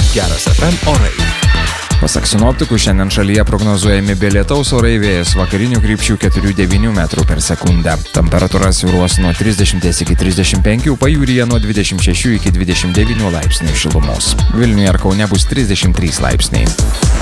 Geras FM orai. Pasak sinoptikų, šiandien šalyje prognozuojami be lietaus orai, vėjas vakarinių krypčių 4–9 metrų per sekundę. Temperatūra svyruos nuo 30 iki 35, pajūryje nuo 26 iki 29 laipsnių šilumos. Vilniuje ir Kaune bus 33 laipsniai.